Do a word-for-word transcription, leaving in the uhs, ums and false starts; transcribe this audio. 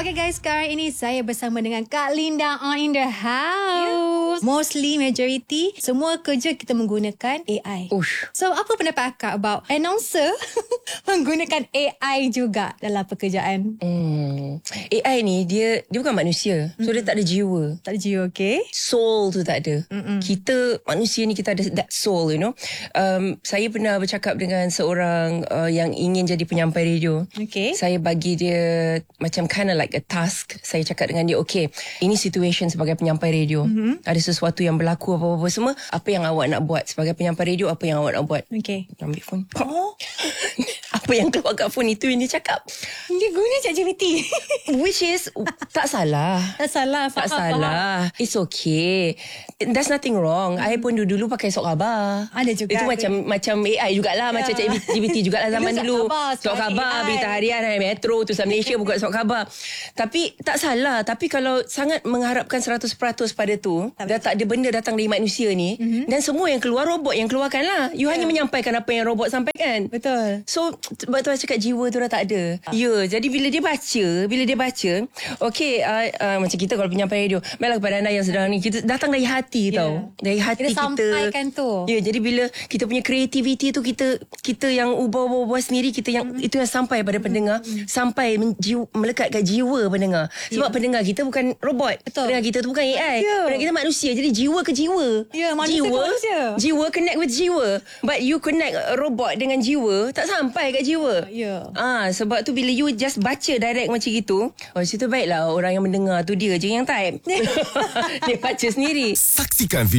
Okay guys, sekarang ini saya bersama dengan Kak Linda on in the house. Yeah. Mostly, majority, semua kerja kita menggunakan A I. Ush. So, apa pendapat akak about announcer menggunakan A I juga dalam pekerjaan? Hmm. A I ni, dia dia bukan manusia. So, mm-hmm. dia tak ada jiwa. Tak ada jiwa, okay? Soul tu tak ada. Mm-mm. Kita, manusia ni, kita ada that soul, you know. Um, saya pernah bercakap dengan seorang uh, yang ingin jadi penyampai radio. Okay. Saya bagi dia macam kind of like a task. Saya cakap dengan dia, okay, ini situation sebagai penyampai radio. Mm-hmm. Ada sesuatu yang berlaku apa-apa semua. Apa yang awak nak buat sebagai penyampai radio? Apa yang awak nak buat? Okay. Ambil phone. Oh. Apa yang keluar kat phone itu yang dia cakap. Dia guna ChatGPT. Which is tak salah. Tak salah. Tak faham, salah. Faham. It's okay. There's nothing wrong. Mm. I pun dulu-dulu pakai Sok Khabar. Ada juga. Itu macam macam A I jugalah. Yeah. Macam ChatGPT jugalah zaman dulu. Sok Khabar, berita harian, Metro, Tulisan Malaysia buka Sok Khabar. Tapi tak salah. Tapi kalau sangat mengharapkan seratus peratus pada tu, tak dah tak ada benda datang dari manusia ni, mm-hmm. dan semua yang keluar robot yang keluarkan lah. You yeah. hanya menyampaikan apa yang robot sampaikan. Betul. So, sebab tu saya cakap jiwa tu dah tak ada. Ya, yeah, jadi bila dia baca, bila dia baca, okay, uh, uh, macam kita kalau penyampai radio, baiklah kepada anda yang sedang ni, kita datang dari hati yeah. tau. Dari hati kita. Kita sampaikan tu. Ya, yeah, jadi bila kita punya creativity tu, kita kita yang ubah-ubah sendiri, kita yang mm. itu yang sampai pada pendengar, mm. sampai menjiwa, melekat kat jiwa pendengar. Sebab yeah. pendengar kita bukan robot. Betul. Pendengar kita tu bukan A I. Yeah. Pendengar kita manusia. Jadi jiwa ke jiwa. Ya, yeah, manusia jiwa, ke manusia. Jiwa connect with jiwa. But you connect robot dengan jiwa, tak sampai kat jiwa. Ya. Ah, sebab tu bila you just baca direct macam gitu, oh situ baiklah orang yang mendengar tu dia je yang type. Dia baca sendiri. Saksikan